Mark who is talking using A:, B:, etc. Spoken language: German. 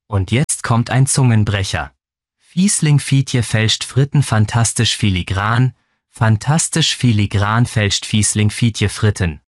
A: Und jetzt kommt ein Zungenbrecher. Fiesling Fietje fälscht Fritten fantastisch filigran fälscht Fiesling Fietje Fritten.